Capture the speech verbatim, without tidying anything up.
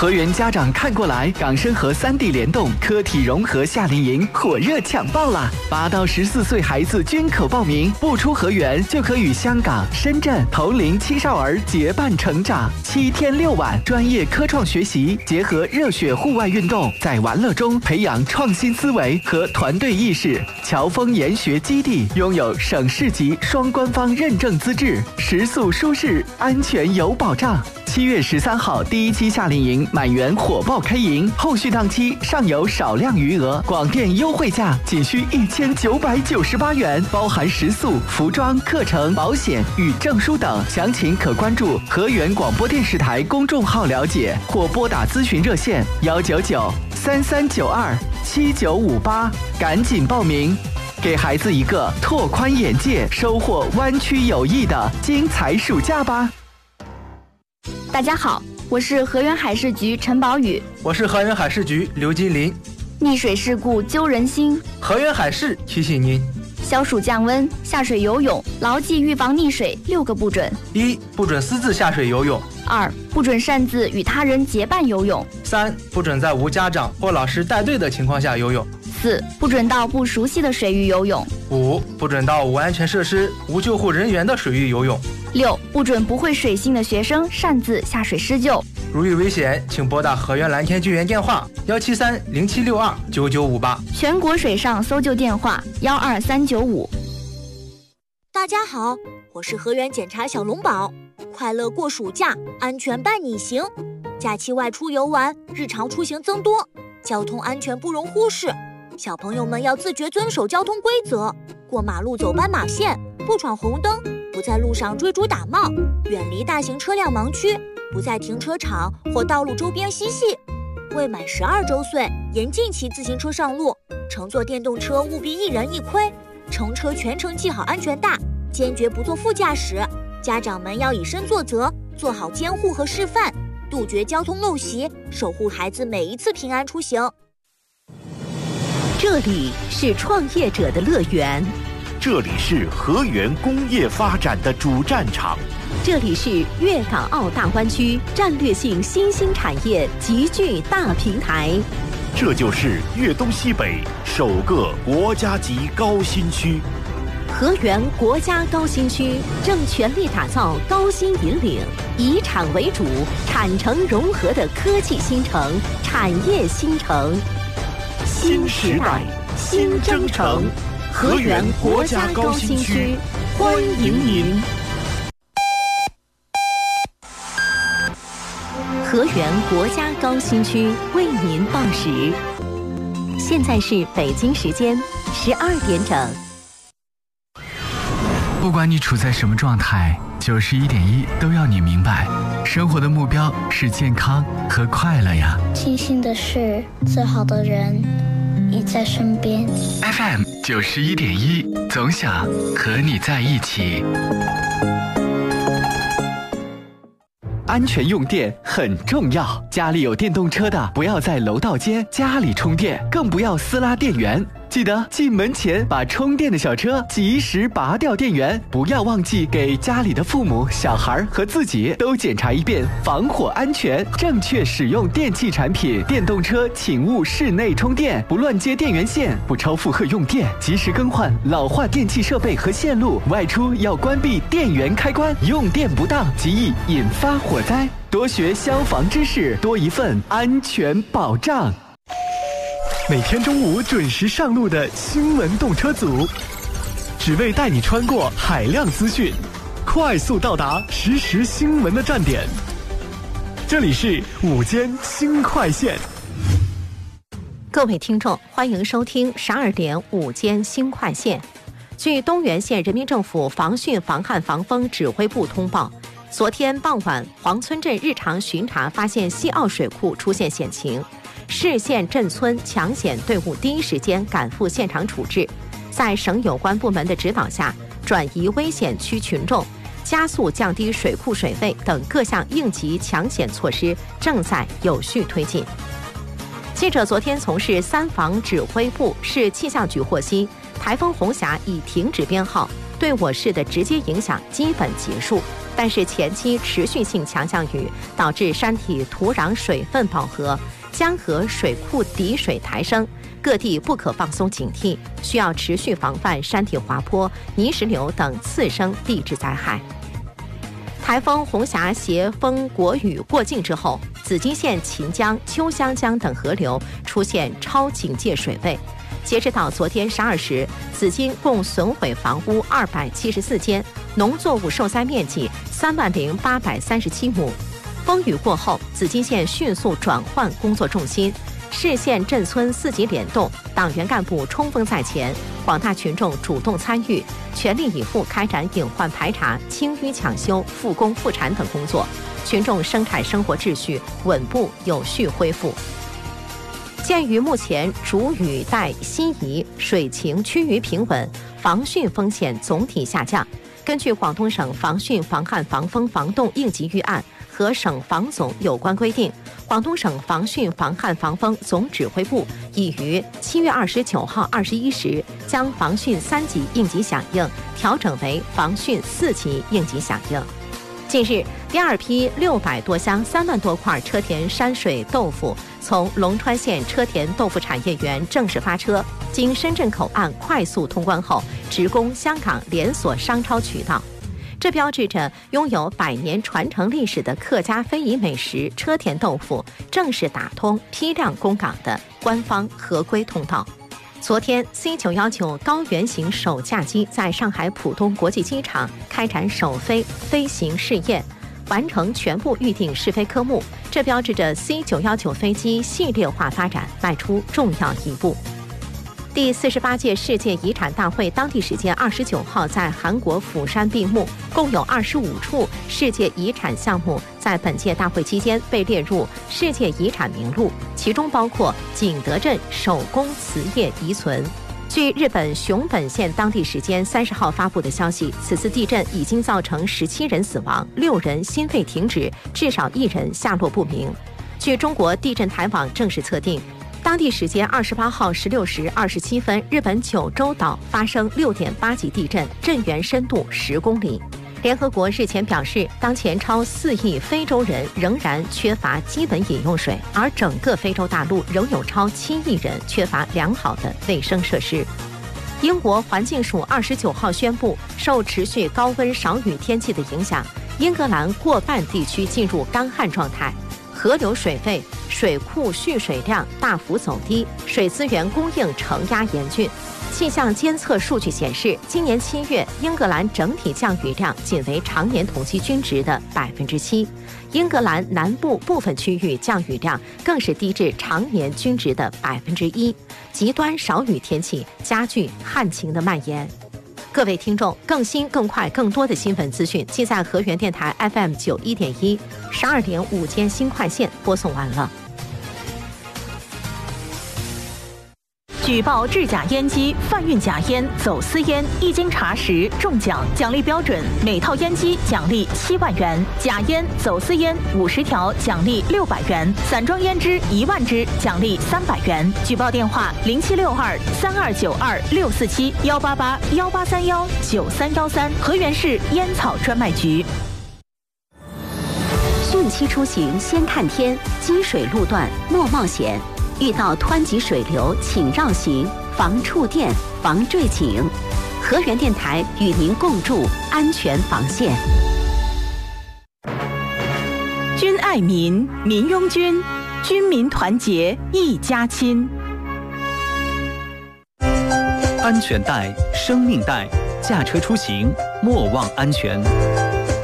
河源家长看过来，港深河三地联动科体融合夏令营火热抢报啦！八到十四岁孩子均可报名，不出河源就可与香港、深圳同龄青少儿结伴成长。七天六晚，专业科创学习结合热血户外运动，在玩乐中培养创新思维和团队意识。侨丰研学基地拥有省市级双官方认证资质，食宿舒适，安全有保障。七月十三号第一期夏令营满员火爆开营，后续档期尚有少量余额，广电优惠价仅需一千九百九十八元，包含食宿、服装、课程、保险与证书等。详情可关注河源广播电视台公众号了解，或拨打咨询热线幺九九三三九二七九五八，赶紧报名，给孩子一个拓宽眼界、收获湾区友谊的精彩暑假吧。 大家好，我是河源海事局陈宝宇。 我是河源海事局刘金林。 溺水事故揪人心， 河源海事提醒您： 消暑降温，下水游泳，牢记预防溺水六个不准： 一、不准私自下水游泳； 二、不准擅自与他人结伴游泳； 三、不准在无家长或老师带队的情况下游泳； 四、不准到不熟悉的水域游泳； 五、不准到无安全设施、无救护人员的水域游泳； 六、不准不会水性的学生擅自下水施救。 如遇危险，请拨打河源蓝天救援电话幺七三零七六二九九五八， 全国水上搜救电话幺二三九五。 大家好，我是河源检察小龙宝。快乐过暑假，安全伴你行。假期外出游玩，日常出行增多，交通安全不容忽视。小朋友们要自觉遵守交通规则，过马路走斑马线，不闯红灯，不在路上追逐打闹，远离大型车辆盲区，不在停车场或道路周边嬉戏。未满十二周岁，严禁骑自行车上路，乘坐电动车务必一人一盔，乘车全程系好安全带，坚决不做副驾驶。家长们要以身作则，做好监护和示范，杜绝交通陋习，守护孩子每一次平安出行。 这里是创业者的乐园， 这里是河源工业发展的主战场， 这里是粤港澳大湾区战略性新兴产业集聚大平台， 这就是粤东西北首个国家级高新区。 河源国家高新区正全力打造高新引领、以产为主、产城融合的科技新城、产业新城。 新时代，新征程，河源国家高新区，欢迎您。 河源国家高新区为您报时，现在是北京时间十二点整。 不管你处在什么状态，九十一点一都要你明白，生活的目标是健康和快乐呀。 庆幸的是，最好的人你在身边。 F M 九十一点一，总想和你在一起。安全用电很重要，家里有电动车的不要在楼道间家里充电，更不要私拉电源。记得进门前把充电的小车及时拔掉电源，不要忘记给家里的父母、小孩和自己都检查一遍防火安全，正确使用电器产品。电动车请勿室内充电，不乱接电源线，不超负荷用电，及时更换老化电器设备和线路。外出要关闭电源开关，用电不当极易引发火灾。多学消防知识，多一份安全保障。 每天中午准时上路的新闻动车组，只为带你穿过海量资讯，快速到达实时新闻的站点。这里是午间新快线。 各位听众，欢迎收听十二点午间新快线。据东源县人民政府防汛防旱防风指挥部通报，昨天傍晚，黄村镇日常巡查发现西澳水库出现险情，市县镇村抢险队伍第一时间赶赴现场处置，在省有关部门的指导下，转移危险区群众，加速降低水库水位等各项应急抢险措施正在有序推进。记者昨天从事三防指挥部市气象局获悉，台风红霞已停止编号，对我市的直接影响基本结束。 但是前期持续性强降雨导致山体土壤水分饱和，江河水库底水抬升，各地不可放松警惕，需要持续防范山体滑坡、泥石流等次生地质灾害。台风红霞携风国雨过境之后，紫金县秦江、秋香江等河流出现超警戒水位。截止到昨天十二时，紫金共损毁房屋二百七十四间，农作物受灾面积三万零八百三十七亩。风雨过后，紫金县迅速转换工作重心，市县镇村四级联动，党员干部冲锋在前，广大群众主动参与，全力以赴开展隐患排查、清淤抢修、复工复产等工作，群众生产生活秩序稳步有序恢复。鉴于目前主雨带西移，水情趋于平稳，防汛风险总体下降，根据广东省防汛防旱防风防冻应急预案和省防总有关规定，广东省防汛防旱防风总指挥部已于七月二十九号二十一时将防汛三级应急响应调整为防汛四级应急响应。近日，第二批六百多箱、三万多块车田山水豆腐从龙川县车田豆腐产业园正式发车，经深圳口岸快速通关后，直供香港连锁商超渠道。这标志着拥有百年传承历史的客家非遗美食车田豆腐正式打通批量供港的官方合规通道。昨天 C 九一九高原型首架机在上海浦东国际机场开展首飞飞行试验，完成全部预定试飞科目，这标志着 C 九一九飞机系列化发展迈出重要一步。第四十八届世界遗产大会当地时间二十九号在韩国釜山闭幕，共有二十五处世界遗产项目在本届大会期间被列入世界遗产名录，其中包括景德镇手工瓷业遗存。据日本熊本县当地时间三十号发布的消息，此次地震已经造成十七人死亡，六人心肺停止，至少一人下落不明。据中国地震台网正式测定，当地时间二十八号十六时二十七分，日本九州岛发生六点八级地震，震源深度十公里。联合国日前表示，当前超四亿非洲人仍然缺乏基本饮用水，而整个非洲大陆仍有超七亿人缺乏良好的卫生设施。英国环境署二十九号宣布，受持续高温少雨天气的影响，英格兰过半地区进入干旱状态。河流水位、水库蓄水量大幅走低，水资源供应承压严峻。气象监测数据显示，今年七月英格兰整体降雨量仅为常年统计均值的百分之七，英格兰南部部分区域降雨量更是低至常年均值的百分之一，极端少雨天气加剧旱情的蔓延。各位听众，更新、更快、更多的新闻资讯，尽在河源电台 F M 九一点一，十二点午间新快线播送完了。 举报制假烟机、贩运假烟、走私烟，一经查实中奖，奖励标准：每套烟机奖励七万元；假烟、走私烟五十条奖励六百元；散装烟支一万支奖励三百元。举报电话：零七六二三二九二六四七幺八八幺八三幺九三幺三，河源市烟草专卖局。 汛期出行先看天，积水路段莫冒险。遇到湍急水流，请绕行，防触电，防坠井。河源电台与您共筑安全防线。 军爱民，民拥军，军民团结一家亲。 安全带，生命带，驾车出行莫忘安全。